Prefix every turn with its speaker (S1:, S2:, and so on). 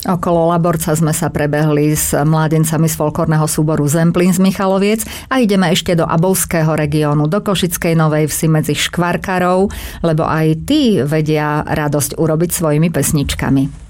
S1: Okolo Laborca sme sa prebehli s mládencami z folklórneho súboru Zemplín z Michaloviec a ideme ešte do Abovského regiónu, do Košickej Novej Vsi medzi škvarkarov, lebo aj tí vedia radosť urobiť svojimi pesničkami.